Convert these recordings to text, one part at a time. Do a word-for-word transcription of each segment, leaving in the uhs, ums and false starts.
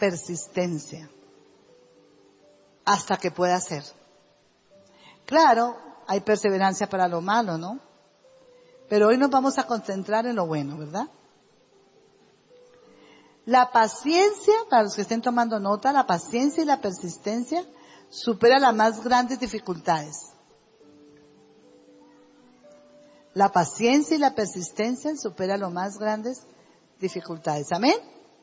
persistencia hasta que pueda ser. Claro, hay perseverancia para lo malo, ¿no? Pero hoy nos vamos a concentrar en lo bueno, ¿verdad? La paciencia, para los que estén tomando nota, la paciencia y la persistencia supera las más grandes dificultades. La paciencia y la persistencia supera las más grandes dificultades. ¿Amén?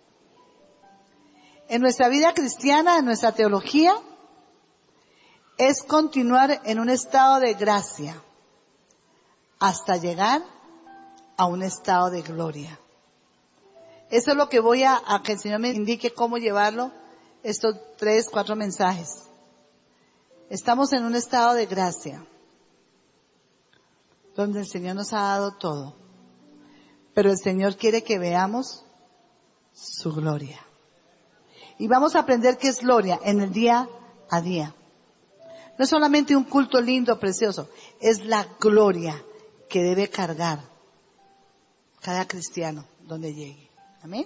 En nuestra vida cristiana, en nuestra teología, es continuar en un estado de gracia hasta llegar a un estado de gloria. Eso es lo que voy a, a que el Señor me indique cómo llevarlo, estos tres, cuatro mensajes. Estamos en un estado de gracia, donde el Señor nos ha dado todo. Pero el Señor quiere que veamos su gloria. Y vamos a aprender qué es gloria en el día a día. No es solamente un culto lindo, precioso, es la gloria que debe cargar cada cristiano donde llegue. Amén.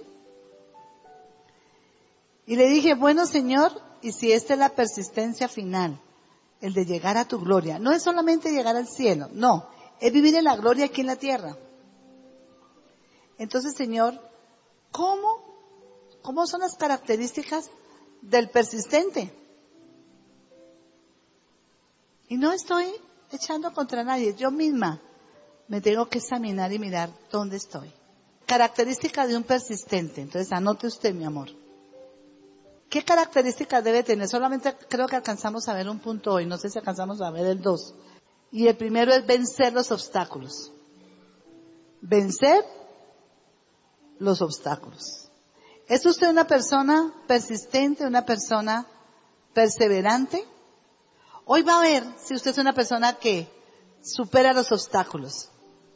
Y le dije, bueno Señor, y si esta es la persistencia final, el de llegar a tu gloria, no es solamente llegar al cielo, no, es vivir en la gloria aquí en la tierra. Entonces Señor, ¿cómo, cómo son las características del persistente? Y no estoy echando contra nadie, yo misma me tengo que examinar y mirar dónde estoy. Característica de un persistente. Entonces anote usted, mi amor. ¿Qué características debe tener? Solamente creo que alcanzamos a ver un punto hoy, no sé si alcanzamos a ver el dos. Y el primero es vencer los obstáculos. Vencer los obstáculos. ¿Es usted una persona persistente, una persona perseverante? Hoy va a ver si usted es una persona que supera los obstáculos.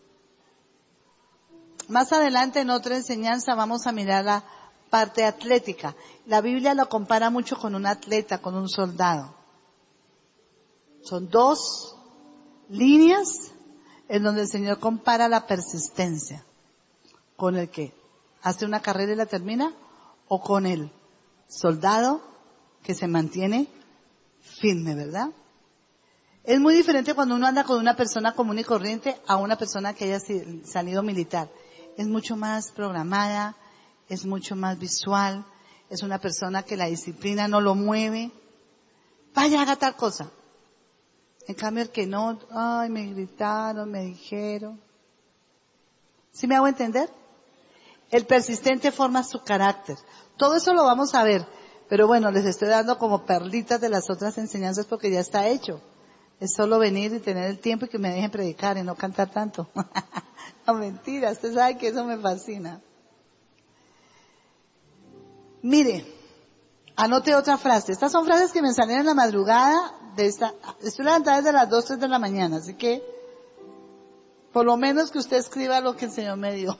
Más adelante en otra enseñanza vamos a mirar la parte atlética. La Biblia lo compara mucho con un atleta, con un soldado. Son dos líneas en donde el Señor compara la persistencia con el que hace una carrera y la termina, o con el soldado que se mantiene firme, ¿verdad? Es muy diferente cuando uno anda con una persona común y corriente a una persona que haya salido militar. Es mucho más programada, es mucho más visual, es una persona que la disciplina no lo mueve. Vaya, haga tal cosa. En cambio el que no, ay, me gritaron, me dijeron. ¿Sí me hago entender? El persistente forma su carácter. Todo eso lo vamos a ver. Pero bueno, les estoy dando como perlitas de las otras enseñanzas porque ya está hecho. Es solo venir y tener el tiempo y que me dejen predicar y no cantar tanto. No, mentira, usted sabe que eso me fascina. Mire, anote otra frase. Estas son frases que me salieron en la madrugada de esta, estoy levantada desde las dos, tres de la mañana, así que por lo menos que usted escriba lo que el Señor me dio.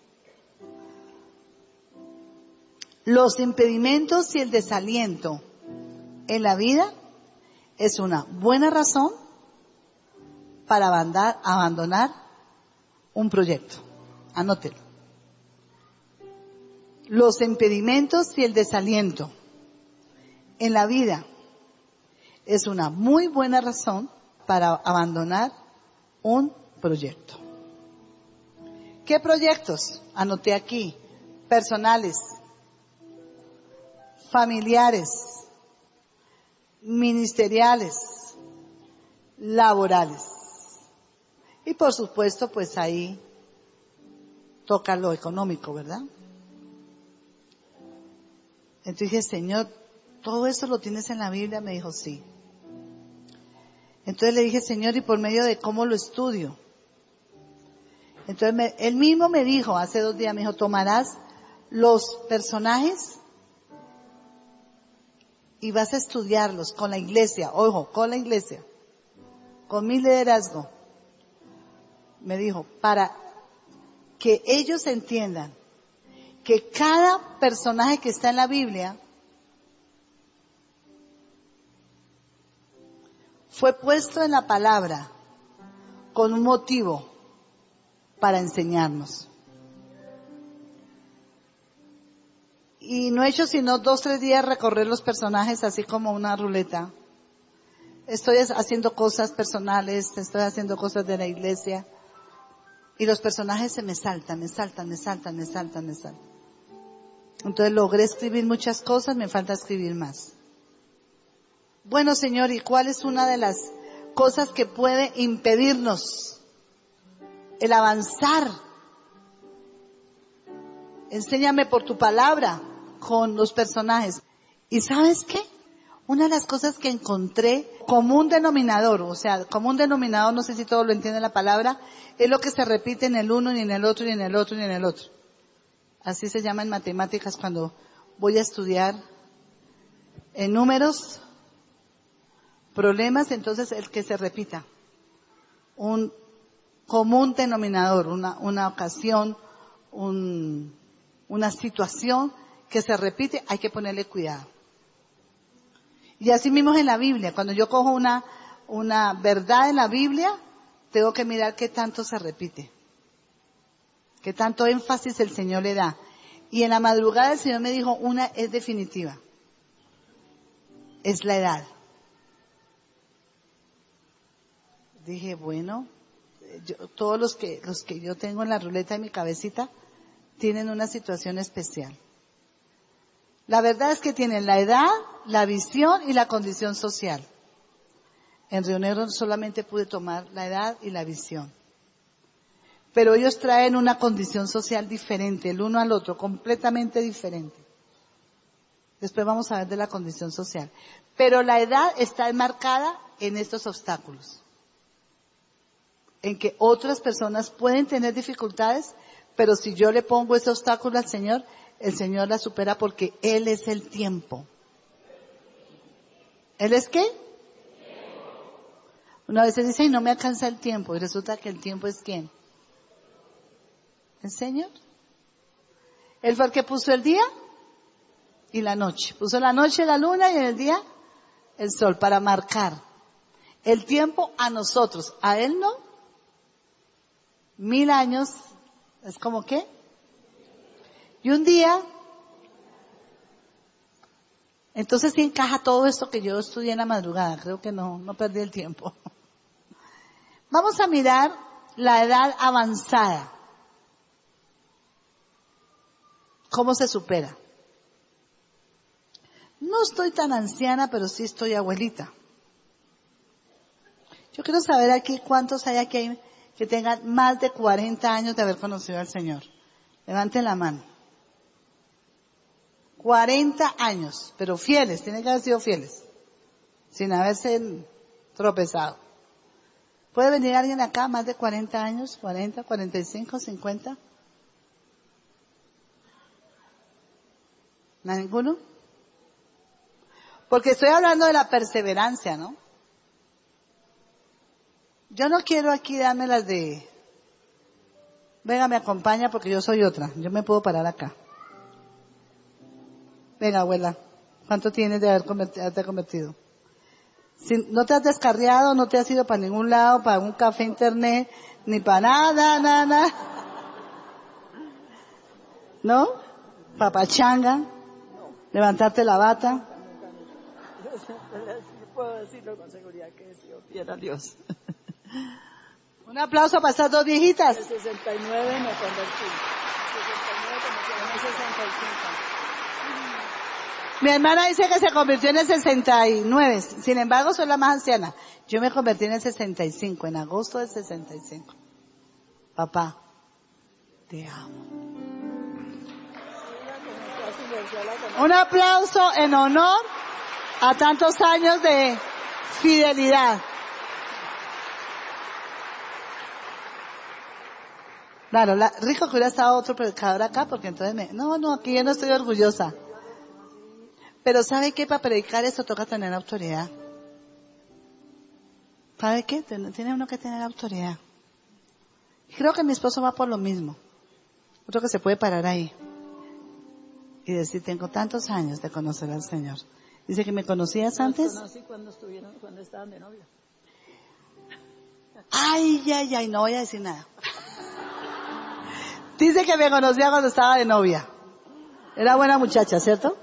Los impedimentos y el desaliento en la vida es una buena razón para abandonar, abandonar un proyecto. Anótelo. Los impedimentos y el desaliento en la vida es una muy buena razón para abandonar un proyecto. ¿Qué proyectos? Anoté aquí. Personales, familiares, ministeriales, laborales. Y por supuesto, pues ahí toca lo económico, ¿verdad? Entonces dije, Señor, ¿todo eso lo tienes en la Biblia? Me dijo, sí. Entonces le dije, Señor, ¿y por medio de cómo lo estudio? Entonces me, él mismo me dijo, hace dos días, me dijo, tomarás los personajes y vas a estudiarlos con la iglesia, ojo, con la iglesia, con mi liderazgo. Me dijo, para que ellos entiendan que cada personaje que está en la Biblia fue puesto en la palabra con un motivo para enseñarnos. y no he hecho sino dos, tres días recorrer los personajes así como una ruleta. Estoy haciendo cosas personales, estoy haciendo cosas de la iglesia. Y los personajes se me saltan, me saltan, me saltan, me saltan, me saltan. Entonces logré escribir muchas cosas, me falta escribir más. Bueno, Señor, ¿y cuál es una de las cosas que puede impedirnos el avanzar? Enséñame por tu palabra con los personajes. ¿Y sabes qué? Una de las cosas que encontré, común denominador, o sea, común denominador, no sé si todos lo entienden la palabra, es lo que se repite en el uno, y en el otro, y en el otro, y en el otro. Así se llama en matemáticas cuando voy a estudiar en números, problemas, entonces el que se repita. Un común denominador, una, una ocasión, un, una situación que se repite, hay que ponerle cuidado. Y así mismo en la Biblia, cuando yo cojo una, una verdad en la Biblia, tengo que mirar qué tanto se repite. Qué tanto énfasis el Señor le da. Y en la madrugada el Señor me dijo, una es definitiva. Es la edad. Dije, bueno, yo, todos los que, los que yo tengo en la ruleta de mi cabecita, tienen una situación especial. La verdad es que tienen la edad, la visión y la condición social. En Río Negro solamente pude tomar la edad y la visión. Pero ellos traen una condición social diferente, el uno al otro, completamente diferente. Después vamos a ver de la condición social. Pero la edad está enmarcada en estos obstáculos. En que otras personas pueden tener dificultades, pero si yo le pongo ese obstáculo al Señor, el Señor la supera porque Él es el tiempo. ¿Él es qué? Una vez se dice, y no me alcanza el tiempo, y resulta que el tiempo es ¿quién? ¿El Señor? Él fue el que puso el día y la noche. Puso la noche la luna y en el día el sol para marcar el tiempo a nosotros. A Él no. Mil años es como qué. Y un día, entonces sí encaja todo esto que yo estudié en la madrugada. Creo que no, no perdí el tiempo. Vamos a mirar la edad avanzada. ¿Cómo se supera? No estoy tan anciana, pero sí estoy abuelita. Yo quiero saber aquí cuántos hay aquí que tengan más de cuarenta años de haber conocido al Señor. Levanten la mano. cuarenta años, pero fieles, tienen que haber sido fieles, sin haberse tropezado. ¿Puede venir alguien acá más de cuarenta años? ¿cuarenta, cuarenta y cinco, cincuenta? ¿Ninguno? Porque estoy hablando de la perseverancia, ¿no? Yo no quiero aquí darme las de, venga, me acompaña porque yo soy otra, yo me puedo parar acá. Venga, abuela, ¿cuánto tienes de haber convertido, haberte convertido? Si no te has descarriado, no te has ido para ningún lado, para un café internet, ni para nada, nada, nada. ¿No? Papachanga, levantarte la bata. Yo puedo decirlo con seguridad que he sido fiel a Dios. Un aplauso para estas dos viejitas. En el sesenta y nueve me convertí. sesenta y nueve comencé en el sesenta y cinco. Mi hermana dice que se convirtió en el sesenta y nueve, sin embargo soy la más anciana. Yo me convertí en el sesenta y cinco, en agosto del sesenta y cinco. Papá, te amo. Un aplauso en honor a tantos años de fidelidad. Claro, la, rico que hubiera estado otro predicador acá, porque entonces me, no, no, aquí yo no estoy orgullosa. Pero ¿sabe qué? Para predicar eso toca tener autoridad. ¿Sabe qué? Tiene uno que tener autoridad. Creo que mi esposo va por lo mismo. Creo que se puede parar ahí y decir, tengo tantos años de conocer al Señor. Dice que me conocías antes. Los conocí cuando estuvieron, cuando estaban de novia. Ay, ay, ay, no voy a decir nada. Dice que me conocía cuando estaba de novia. Era buena muchacha, ¿cierto?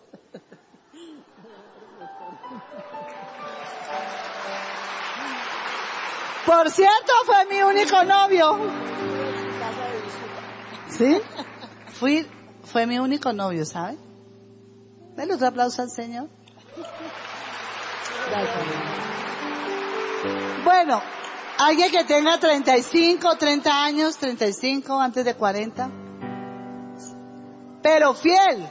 Por cierto, fue mi único novio. ¿Sí? Fui, fue mi único novio, ¿sabe? Dale otro aplauso al Señor. Bueno, alguien que tenga treinta y cinco, treinta años, treinta y cinco, antes de cuarenta. Pero fiel.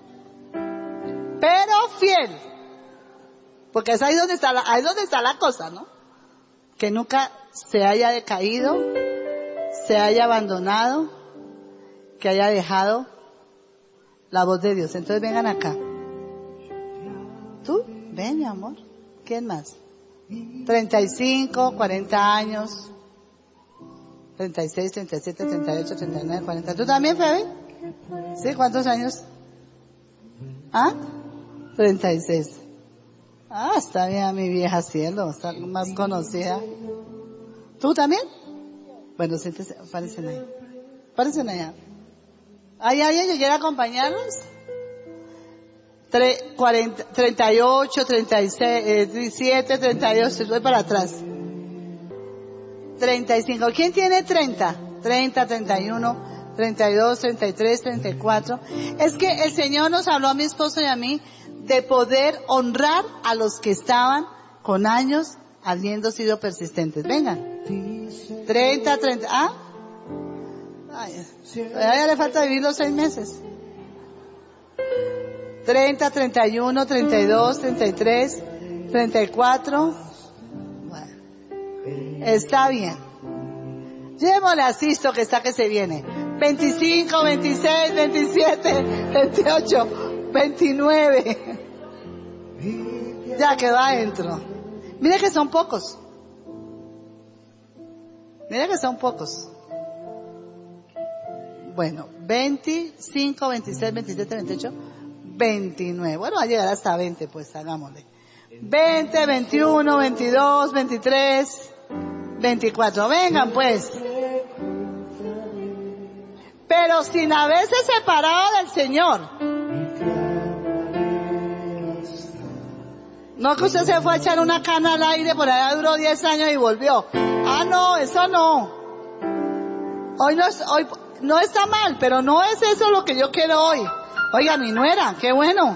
Pero fiel. Porque es ahí donde está la, ahí donde está la cosa, ¿no? Que nunca se haya decaído, se haya abandonado, que haya dejado la voz de Dios. Entonces vengan acá. ¿Tú? Ven, mi amor. ¿Quién más? treinta y cinco, cuarenta años. treinta y seis, treinta y siete, treinta y ocho, treinta y nueve, cuarenta. ¿Tú también, Febe? ¿Sí? ¿Cuántos años? ¿Ah? treinta y seis. Ah, está bien, mi vieja cielo, está más conocida. ¿Tú también? Bueno, siéntese, parecen ahí. Parecen allá. ¿Hay alguien que quiera acompañarnos? Tre, cuarenta, treinta y ocho, treinta y seis, eh, diecisiete, treinta y ocho, voy para atrás. treinta y cinco. ¿Quién tiene treinta? treinta, treinta y uno, treinta y dos, treinta y tres, treinta y cuatro. Es que el Señor nos habló a mi esposo y a mí de poder honrar a los que estaban con años habiendo sido persistentes. Vengan. treinta, treinta, ¿ah? Ay, ya le falta vivir los seis meses. treinta, treinta y uno, treinta y dos, treinta y tres, treinta y cuatro. Bueno, está bien. Llevémosle a Sisto que está que se viene. veinticinco, veintiséis, veintisiete, veintiocho, veintinueve. Ya quedó adentro. Mira que son pocos. Mira que son pocos. Bueno, veinticinco, veintiséis, veintisiete, veintiocho, veintinueve. Bueno, va a llegar hasta veinte, pues hagámosle. veinte, veintiuno, veintidós, veintitrés, veinticuatro. Vengan pues. Pero sin haberse separado del Señor. No que usted se fue a echar una cana al aire, por allá duró diez años y volvió. Ah, no, eso no. Hoy no, es, hoy no está mal, pero no es eso lo que yo quiero hoy. Oiga, mi nuera, qué bueno.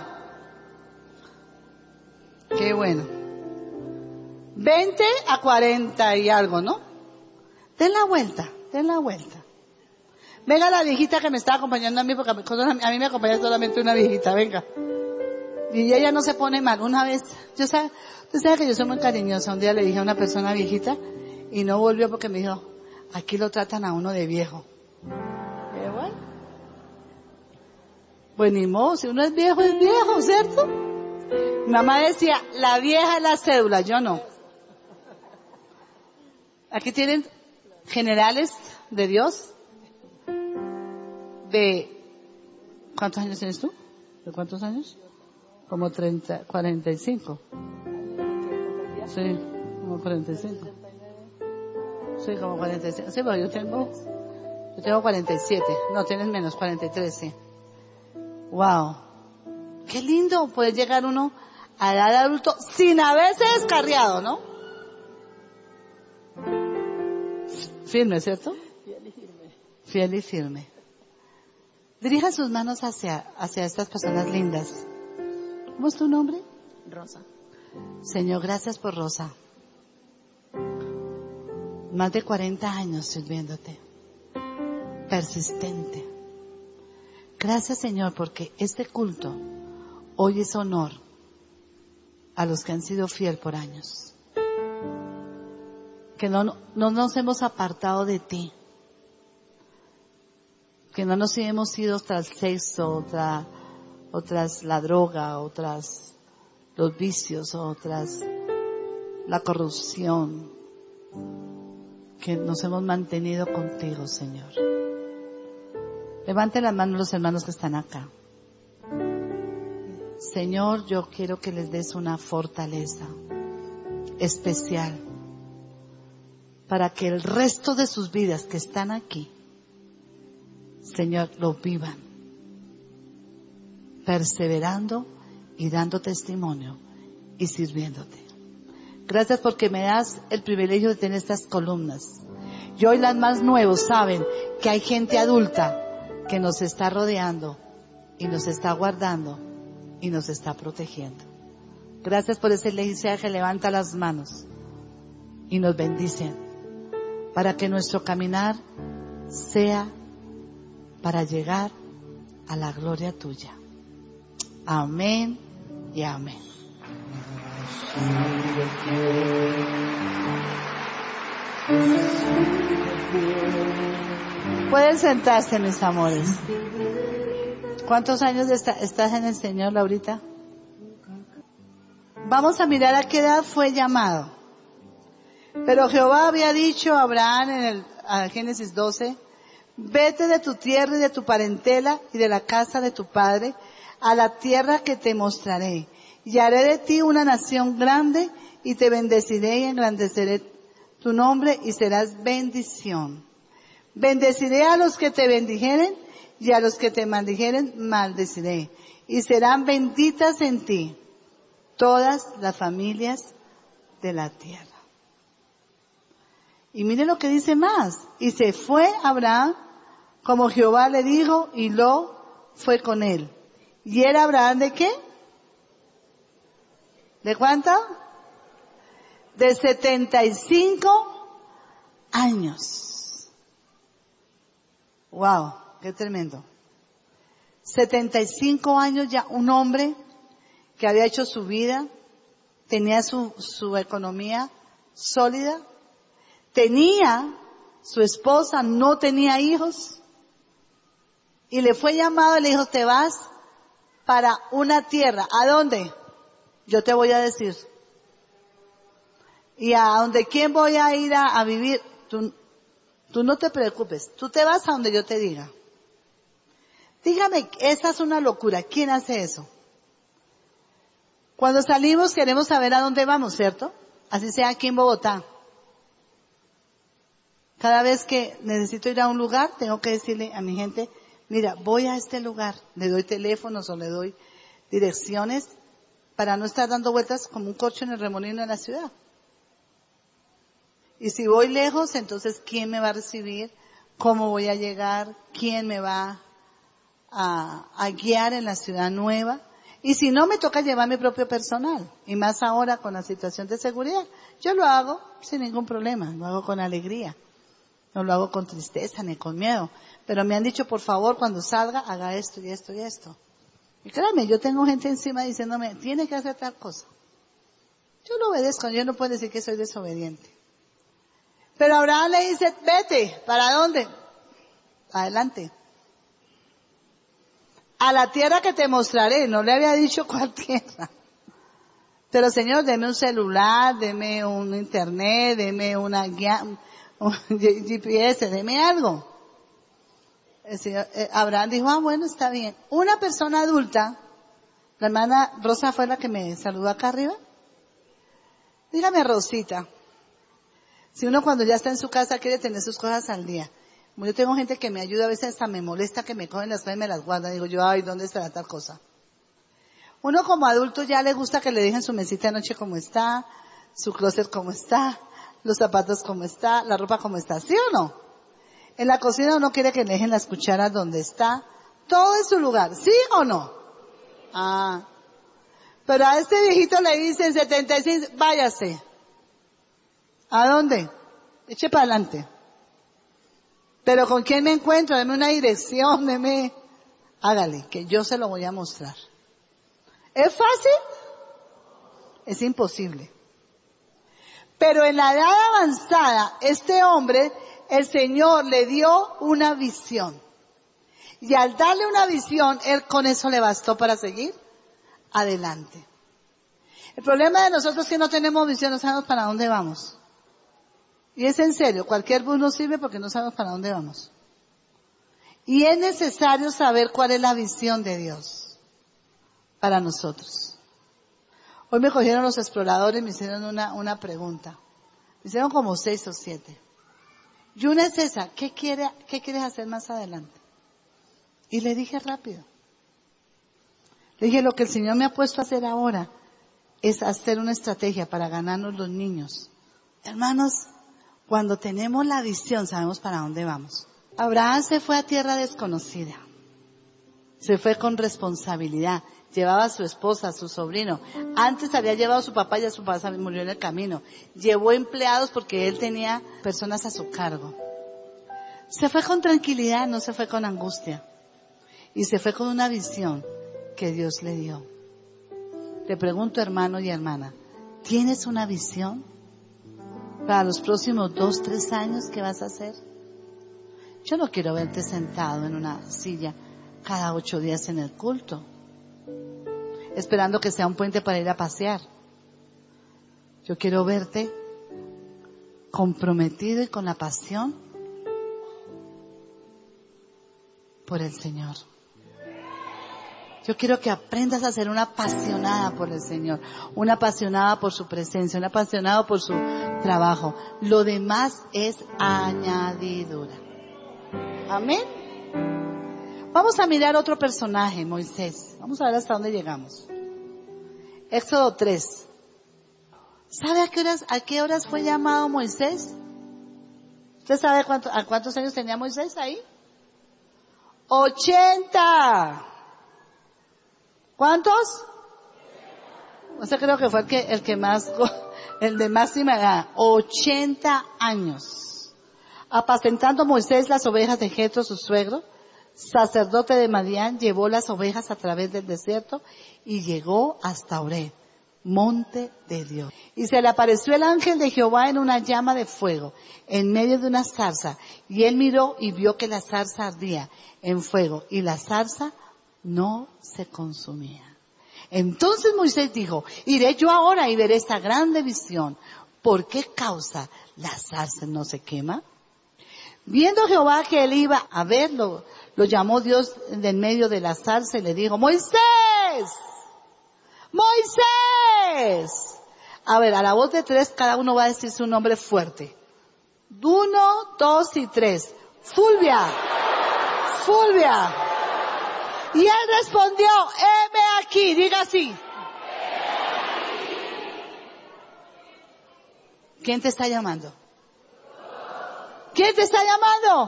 Qué bueno. veinte a cuarenta y algo, ¿no? Den la vuelta, den la vuelta. Venga la viejita que me está acompañando a mí, porque a mí me acompaña solamente una viejita, venga. Y ella no se pone mal. Una vez, yo sabe, usted sabe que yo soy muy cariñosa. Un día le dije a una persona viejita y no volvió porque me dijo, aquí lo tratan a uno de viejo. ¿Eh, bueno? Pues ni modo, si uno es viejo, es viejo, ¿cierto? Mi mamá decía, la vieja es la cédula, yo no. Aquí tienen generales de Dios. De, ¿cuántos años tienes tú? ¿De cuántos años? Como treinta, cuarenta y cinco. Sí, como cuarenta y cinco. Sí, como cuarenta y cinco. Sí, pero yo tengo, yo tengo cuarenta y siete. No, tienes menos, cuarenta y tres, sí. Wow. Qué lindo poder llegar uno a la edad de adulto sin haberse descarriado, ¿no? Firme, ¿cierto? Fiel y firme. Fiel y firme. Dirija sus manos hacia, hacia estas personas lindas. ¿Cómo es tu nombre? Rosa. Señor, gracias por Rosa. Más de cuarenta años sirviéndote. Persistente. Gracias, Señor, porque este culto hoy es honor a los que han sido fiel por años. Que no, no nos hemos apartado de ti. Que no nos hemos ido tras el sexo, tras, o tras la droga, o tras los vicios, o tras la corrupción. Que nos hemos mantenido contigo, Señor. Levanten las manos los hermanos que están acá. Señor, yo quiero que les des una fortaleza especial para que el resto de sus vidas que están aquí, Señor, lo vivan. perseverando y dando testimonio y sirviéndote. Gracias porque me das el privilegio de tener estas columnas. Y hoy las más nuevos saben que hay gente adulta que nos está rodeando y nos está guardando y nos está protegiendo. Gracias por esa iglesia que levanta las manos y nos bendice para que nuestro caminar sea para llegar a la gloria tuya. Amén y amén. Pueden sentarse, mis amores. ¿Cuántos años está, estás en el Señor, Laurita? Vamos a mirar a qué edad fue llamado. Pero Jehová había dicho a Abraham en el a Génesis doce, vete de tu tierra y de tu parentela y de la casa de tu padre a la tierra que te mostraré. Y haré de ti una nación grande y te bendeciré y engrandeceré tu nombre y serás bendición. Bendeciré a los que te bendijeren y a los que te maldijeren maldeciré. Y serán benditas en ti todas las familias de la tierra. Y mire lo que dice más. Y se fue Abraham como Jehová le dijo y Lot fue con él. ¿Y era Abraham de qué? ¿De cuánto? De setenta y cinco años. Wow, qué tremendo. setenta y cinco años ya, un hombre que había hecho su vida, tenía su, su economía sólida, tenía su esposa, no tenía hijos, y le fue llamado y le dijo, te vas para una tierra. ¿A dónde? Yo te voy a decir. ¿Y a donde quién voy a ir a, a vivir? Tú, tú no te preocupes, tú te vas a donde yo te diga. Dígame, esa es una locura. ¿Quién hace eso? Cuando salimos queremos saber a dónde vamos, ¿cierto? Así sea aquí en Bogotá. Cada vez que necesito ir a un lugar, tengo que decirle a mi gente, mira, voy a este lugar. Le doy teléfonos o le doy direcciones para no estar dando vueltas como un corcho en el remolino de la ciudad. Y si voy lejos, entonces, ¿quién me va a recibir? ¿Cómo voy a llegar? ¿Quién me va a, a guiar en la ciudad nueva? Y si no, me toca llevar mi propio personal. Y más ahora con la situación de seguridad. Yo lo hago sin ningún problema. Lo hago con alegría. No lo hago con tristeza ni con miedo. Pero me han dicho, por favor, cuando salga, haga esto y esto y esto. Y créanme, yo tengo gente encima diciéndome, tiene que hacer tal cosa. Yo lo obedezco. Yo no puedo decir que soy desobediente. Pero Abraham le dice, vete. ¿Para dónde? Adelante. A la tierra que te mostraré. No le había dicho cuál tierra. Pero Señor, deme un celular, deme un internet, deme una guía, un G P S, deme algo. El señor, eh, Abraham dijo, ah, bueno, está bien. Una persona adulta, la hermana Rosa fue la que me saludó acá arriba. Dígame, Rosita, si uno cuando ya está en su casa quiere tener sus cosas al día. Como yo tengo gente que me ayuda, a veces hasta me molesta que me cogen las cosas y me las guardan. Digo yo, ay, ¿dónde estará tal cosa? Uno como adulto ya le gusta que le dejen su mesita de noche como está, su closet como está, los zapatos como está, la ropa como está, ¿sí o no? En la cocina uno quiere que le dejen las cucharas donde está, todo en su lugar, ¿sí o no? Ah. Pero a este viejito le dicen setenta y seis, váyase. ¿A dónde? Eche para adelante. Pero ¿con quién me encuentro? Deme una dirección, deme, hágale, que yo se lo voy a mostrar. ¿Es fácil? Es imposible. Pero en la edad avanzada, este hombre, el Señor le dio una visión. Y al darle una visión, él con eso le bastó para seguir adelante. El problema de nosotros es que no tenemos visión, no sabemos para dónde vamos. Y es en serio, cualquier bus nos sirve porque no sabemos para dónde vamos. Y es necesario saber cuál es la visión de Dios para nosotros. Hoy me cogieron los exploradores y me hicieron una, una pregunta. Me hicieron como seis o siete. Y una es esa, ¿qué quiere, qué quieres hacer más adelante? Y le dije rápido. Le dije, lo que el Señor me ha puesto a hacer ahora es hacer una estrategia para ganarnos los niños. Hermanos, cuando tenemos la visión, sabemos para dónde vamos. Abraham se fue a tierra desconocida. Se fue con responsabilidad. Llevaba a su esposa, a su sobrino. Antes había llevado a su papá y a su papá murió en el camino. Llevó empleados porque él tenía personas a su cargo. Se fue con tranquilidad, no se fue con angustia. Y se fue con una visión que Dios le dio. Te pregunto, hermano y hermana, ¿tienes una visión para los próximos dos, tres años que vas a hacer? Yo no quiero verte sentado en una silla cada ocho días en el culto, esperando que sea un puente para ir a pasear. Yo quiero verte comprometido y con la pasión por el Señor. Yo quiero que aprendas a ser una apasionada por el Señor, una apasionada por su presencia, una apasionada por su trabajo. Lo demás es añadidura. Amén. Vamos a mirar otro personaje, Moisés. Vamos a ver hasta dónde llegamos. Éxodo tres. ¿Sabe a qué horas, a qué horas fue llamado Moisés? ¿Usted sabe cuánto, a cuántos años tenía Moisés ahí? ochenta. ¿Cuántos? O sea, creo que fue el que, el que más, el de máxima edad. ochenta años. Apacentando Moisés las ovejas de Jetro, su suegro, sacerdote de Madián, llevó las ovejas a través del desierto y llegó hasta Oreb, monte de Dios. Y se le apareció el ángel de Jehová en una llama de fuego, en medio de una zarza. Y él miró y vio que la zarza ardía en fuego, y la zarza no se consumía. Entonces Moisés dijo, iré yo ahora y veré esta grande visión. ¿Por qué causa la zarza no se quema? Viendo Jehová que él iba a verlo, lo llamó Dios de en medio de la zarza y le dijo, Moisés, Moisés. A ver, a la voz de tres cada uno va a decir su nombre fuerte. Uno, dos y tres. Fulvia, Fulvia. Y él respondió, heme aquí, diga así. ¿Quién te está llamando? ¿Quién te está llamando?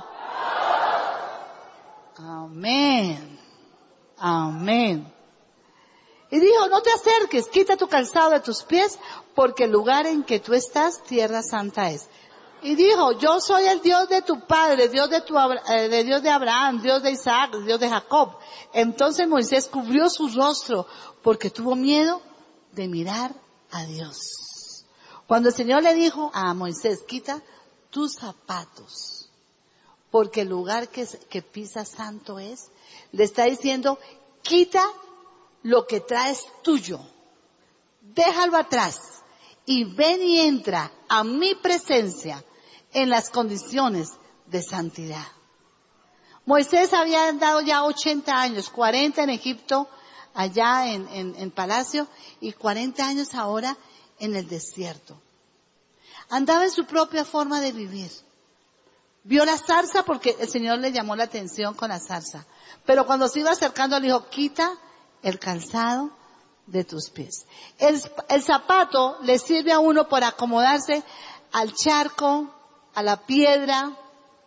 Amén. Amén. Y dijo, no te acerques, quita tu calzado de tus pies, porque el lugar en que tú estás, tierra santa es. Y dijo, yo soy el Dios de tu padre, Dios de tu, eh, de Dios de Abraham, Dios de Isaac, Dios de Jacob. Entonces Moisés cubrió su rostro, porque tuvo miedo de mirar a Dios. Cuando el Señor le dijo a Moisés, quita tus zapatos, porque el lugar que, que pisas santo es, le está diciendo, quita lo que traes tuyo, déjalo atrás y ven y entra a mi presencia en las condiciones de santidad. Moisés había andado ya ochenta años, cuarenta en Egipto, allá en, en, en palacio, y cuarenta años ahora en el desierto. Andaba en su propia forma de vivir. Vio la zarza porque el Señor le llamó la atención con la zarza. Pero cuando se iba acercando le dijo, quita el calzado de tus pies. El, el zapato le sirve a uno para acomodarse al charco, a la piedra,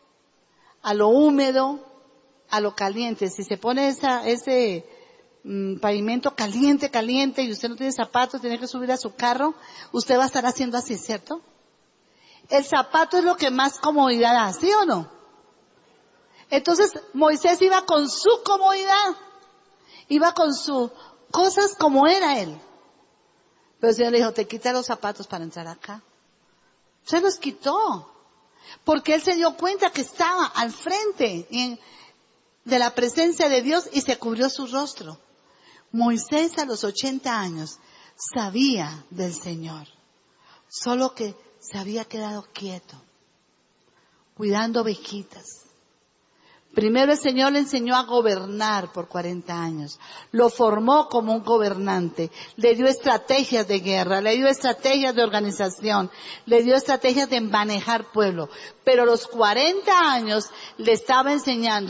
a lo húmedo, a lo caliente. Si se pone esa, ese mmm, pavimento caliente, caliente, y usted no tiene zapatos, tiene que subir a su carro, usted va a estar haciendo así, ¿cierto? El zapato es lo que más comodidad da, ¿sí o no? Entonces Moisés iba con su comodidad, iba con sus cosas como era él. Pero el Señor le dijo, te quita los zapatos para entrar acá. Se los quitó, porque él se dio cuenta que estaba al frente de la presencia de Dios y se cubrió su rostro. Moisés a los ochenta años sabía del Señor, solo que se había quedado quieto, cuidando ovejitas. Primero el Señor le enseñó a gobernar por cuarenta años. Lo formó como un gobernante. Le dio estrategias de guerra, le dio estrategias de organización, le dio estrategias de manejar pueblo. Pero a los cuarenta años le estaba enseñando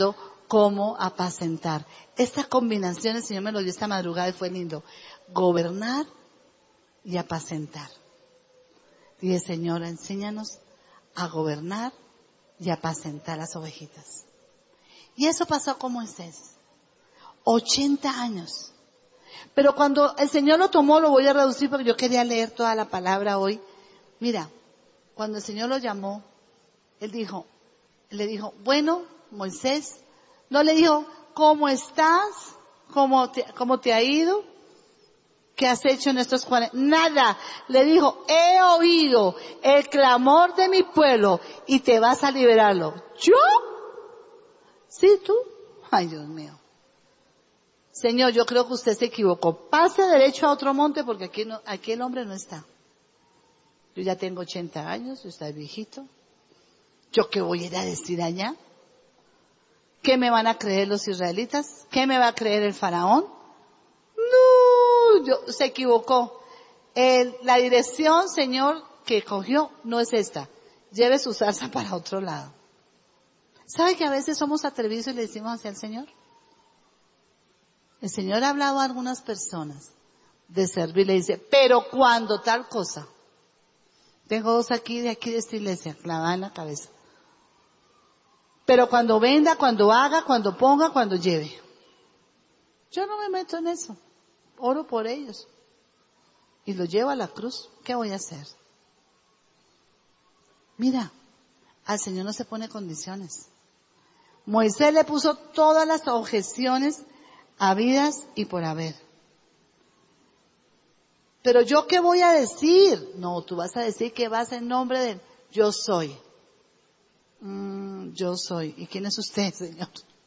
cómo apacentar. Esta combinación el Señor me lo dio esta madrugada y fue lindo. Gobernar y apacentar. Dije, Señor, enséñanos a gobernar y apacentar las ovejitas. Y eso pasó con Moisés. ochenta años. Pero cuando el Señor lo tomó, lo voy a reducir porque yo quería leer toda la palabra hoy. Mira, cuando el Señor lo llamó, Él dijo, le dijo, bueno, Moisés, no le dijo, ¿cómo estás? ¿Cómo te, cómo te ha ido? ¿Qué has hecho en estos cuarenta? Nada. Le dijo, he oído el clamor de mi pueblo y te vas a liberarlo. ¿Yo? ¿Sí, tú? Ay, Dios mío. Señor, yo creo que usted se equivocó. Pase derecho a otro monte porque aquí, no, aquí el hombre no está. Yo ya tengo ochenta años, yo estoy viejito. ¿Yo qué voy a ir a decir allá? ¿Qué me van a creer los israelitas? ¿Qué me va a creer el faraón? No, yo, se equivocó. El, la dirección, Señor, que cogió no es esta. Lleve su zarza para otro lado. ¿Sabe que a veces somos atrevidos y le decimos hacia el Señor? El Señor ha hablado a algunas personas de servir, le dice, pero cuando tal cosa. Tengo dos aquí, de aquí de esta iglesia, clavada en la cabeza. Pero cuando venda, cuando haga, cuando ponga, cuando lleve. Yo no me meto en eso. Oro por ellos. Y los llevo a la cruz. ¿Qué voy a hacer? Mira, al Señor no se pone condiciones. Moisés le puso todas las objeciones habidas y por haber. Pero yo qué voy a decir? No, tú vas a decir que vas en nombre de yo soy. Mm, yo soy. ¿Y quién es usted, Señor?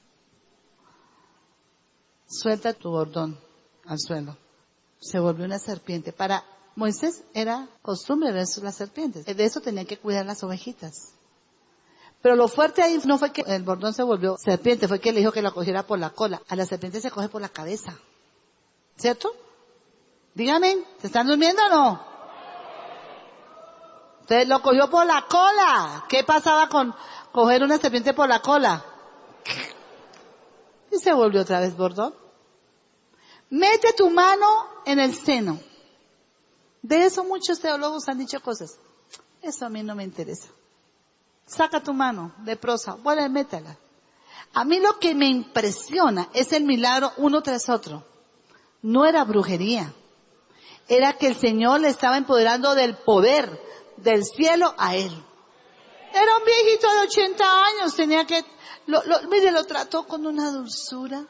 Suelta tu bordón al suelo. Se volvió una serpiente. Para Moisés era costumbre ver las serpientes. De eso tenía que cuidar las ovejitas. Pero lo fuerte ahí no fue que el bordón se volvió serpiente, fue que le dijo que la cogiera por la cola. A la serpiente se coge por la cabeza. ¿Cierto? Dígame, ¿se están durmiendo o no? Entonces lo cogió por la cola. ¿Qué pasaba con coger una serpiente por la cola? Y se volvió otra vez bordón. Mete tu mano en el seno. De eso muchos teólogos han dicho cosas. Eso a mí no me interesa. Saca tu mano de prosa, vuelve, métela. A mí lo que me impresiona es el milagro uno tras otro. No era brujería. Era que el Señor le estaba empoderando del poder del cielo a él. Era un viejito de ochenta años, tenía que, lo, lo, mire, lo trató con una dulzura.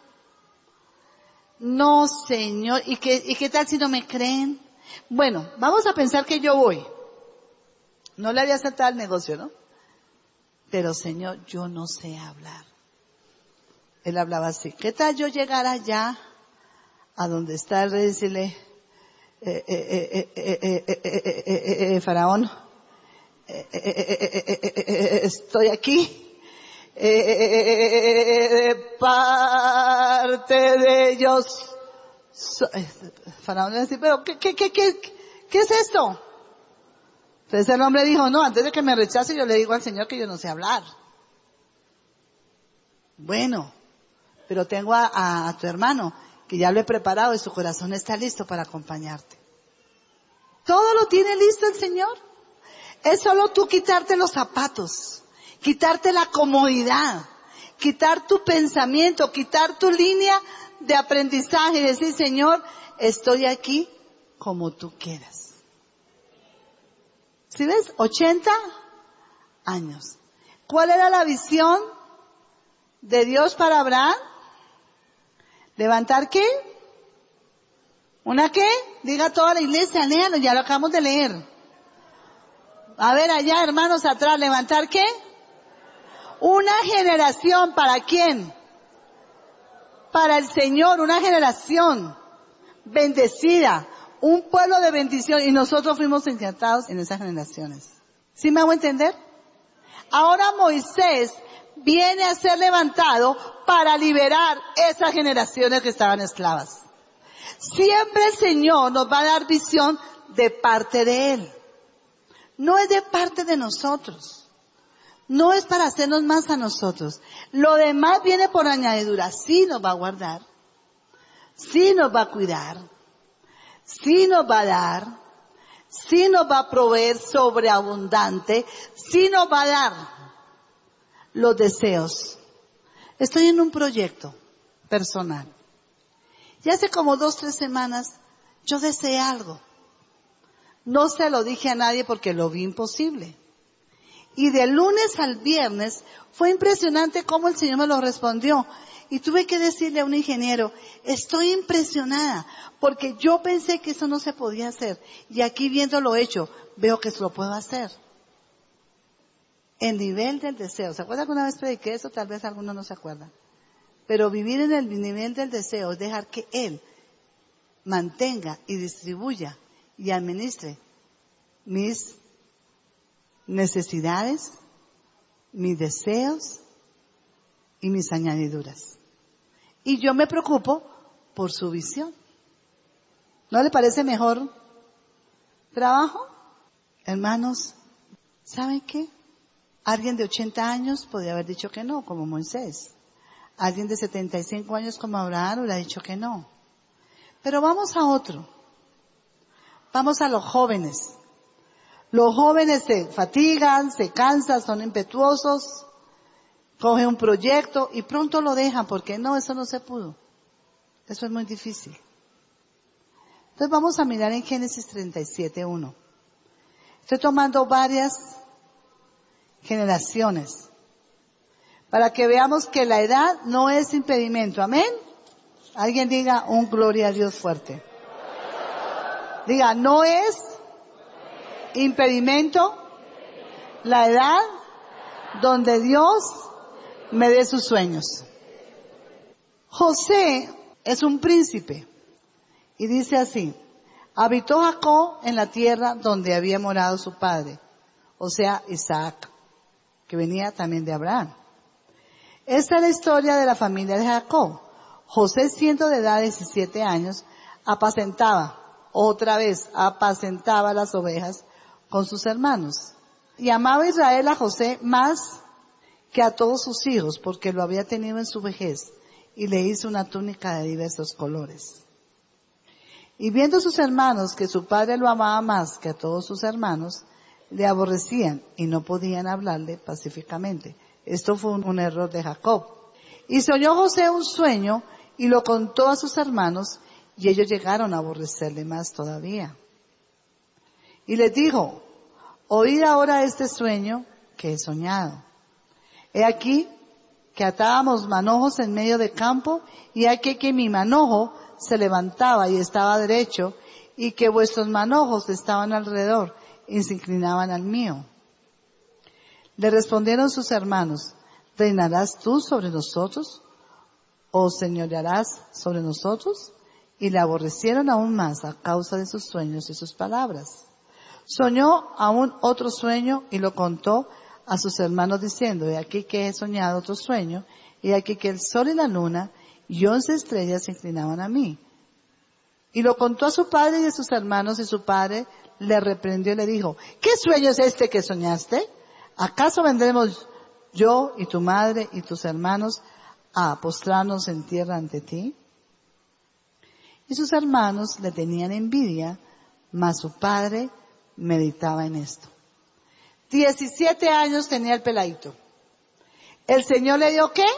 No, Señor, ¿y qué, y qué tal si no me creen? Bueno, vamos a pensar que yo voy. No le había aceptado el negocio, ¿no? Pero Señor, yo no sé hablar. Él hablaba así. ¿Qué tal yo llegar allá a donde está el rey y decirle, eh, eh, eh, eh, eh, eh, eh, eh, eh, faraón, eh, eh, eh, eh, eh, eh, estoy aquí, eh, eh, eh, eh, parte de ellos. So, eh, faraón le decía, pero ¿qué, qué, qué, qué, qué es esto? Entonces el hombre dijo, no, antes de que me rechace yo le digo al Señor que yo no sé hablar. Bueno, pero tengo a, a, a tu hermano, que ya lo he preparado y su corazón está listo para acompañarte. Todo lo tiene listo el Señor. Es solo tú quitarte los zapatos, quitarte la comodidad, quitar tu pensamiento, quitar tu línea de aprendizaje y decir, Señor, estoy aquí como tú quieras. ¿Sí ves? ochenta años. ¿Cuál era la visión de Dios para Abraham? ¿Levantar qué? ¿Una qué? Diga toda la iglesia, léalo, ya lo acabamos de leer. A ver allá, hermanos, atrás, ¿levantar qué? Una generación, ¿para quién? Para el Señor, una generación bendecida. Un pueblo de bendición y nosotros fuimos encantados en esas generaciones. ¿Sí me hago entender? Ahora Moisés viene a ser levantado para liberar esas generaciones que estaban esclavas. Siempre el Señor nos va a dar visión de parte de Él. No es de parte de nosotros. no es para hacernos más a nosotros. Lo demás viene por añadidura. Sí nos va a guardar, sí nos va a cuidar, sí nos va a dar, sí nos va a proveer sobreabundante, sí nos va a dar los deseos. Estoy en un proyecto personal. Y hace como dos, tres semanas yo deseé algo. No se lo dije a nadie porque lo vi imposible. Y de lunes al viernes fue impresionante cómo el Señor me lo respondió. Y tuve que decirle a un ingeniero, estoy impresionada porque yo pensé que eso no se podía hacer. Y aquí viéndolo hecho, veo que lo puedo hacer. El nivel del deseo. ¿Se acuerdan que una vez prediqué eso? Tal vez algunos no se acuerdan. Pero vivir en el nivel del deseo es dejar que Él mantenga y distribuya y administre mis necesidades, mis deseos y mis añadiduras. Y yo me preocupo por su visión. ¿No le parece mejor trabajo? Hermanos, ¿saben qué? Alguien de ochenta años podría haber dicho que no, como Moisés. Alguien de setenta y cinco años como Abraham hubiera dicho que no. Pero vamos a otro. Vamos a los jóvenes. Los jóvenes se fatigan, se cansan, son impetuosos, cogen un proyecto y pronto lo dejan porque no, eso no se pudo. Eso es muy difícil. Entonces vamos a mirar en Génesis treinta y siete, uno. Estoy tomando varias generaciones para que veamos que la edad no es impedimento. Amén. Alguien diga un gloria a Dios fuerte. Diga, no es impedimento la edad donde Dios me dé sus sueños. José es un príncipe y dice así: habitó Jacob en la tierra donde había morado su padre, o sea, Isaac, que venía también de Abraham. Esta es la historia de la familia de Jacob. José, siendo de edad de diecisiete años, apacentaba, otra vez, apacentaba las ovejas con sus hermanos. Y amaba Israel a José más que a todos sus hijos, porque lo había tenido en su vejez, y le hizo una túnica de diversos colores. Y viendo sus hermanos que su padre lo amaba más que a todos sus hermanos, le aborrecían y no podían hablarle pacíficamente. Esto fue un, un error de Jacob. Y soñó José un sueño y lo contó a sus hermanos, y ellos llegaron a aborrecerle más todavía. Y les dijo: oíd ahora este sueño que he soñado. He aquí que atábamos manojos en medio de campo, y aquí que mi manojo se levantaba y estaba derecho, y que vuestros manojos estaban alrededor y se inclinaban al mío. Le respondieron sus hermanos: ¿reinarás tú sobre nosotros? ¿O señorearás sobre nosotros? Y le aborrecieron aún más a causa de sus sueños y sus palabras. Soñó aún otro sueño y lo contó a sus hermanos diciendo: he aquí que he soñado otro sueño, y he aquí que el sol y la luna y once estrellas se inclinaban a mí. Y lo contó a su padre y a sus hermanos, y su padre le reprendió y le dijo: ¿qué sueño es este que soñaste? ¿Acaso vendremos yo y tu madre y tus hermanos a postrarnos en tierra ante ti? Y sus hermanos le tenían envidia, mas su padre meditaba en esto. Diecisiete años tenía el peladito. ¿El Señor le dio qué?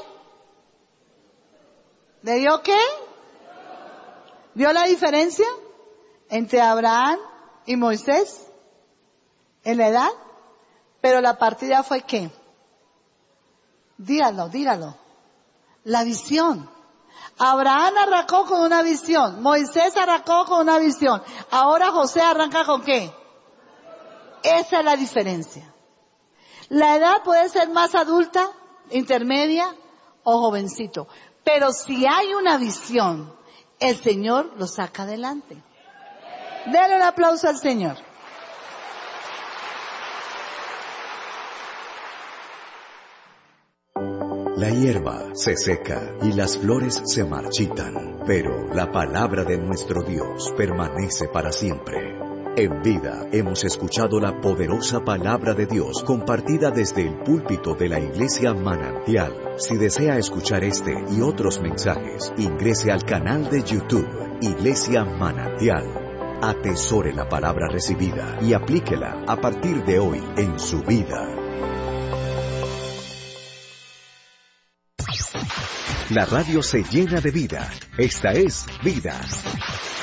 ¿Le dio qué? ¿Vio la diferencia entre Abraham y Moisés en la edad? Pero la partida fue ¿qué? Dígalo, dígalo. La visión. Abraham arrancó con una visión. Moisés arrancó con una visión. Ahora José arranca con ¿qué? Esa es la diferencia. La edad puede ser más adulta, intermedia o jovencito. Pero si hay una visión, el Señor lo saca adelante. Denle un aplauso al Señor. La hierba se seca y las flores se marchitan, pero la palabra de nuestro Dios permanece para siempre. En vida hemos escuchado la poderosa palabra de Dios compartida desde el púlpito de la Iglesia Manantial. Si desea escuchar este y otros mensajes, ingrese al canal de YouTube Iglesia Manantial. Atesore la palabra recibida y aplíquela a partir de hoy en su vida. La radio se llena de vida. Esta es Vida.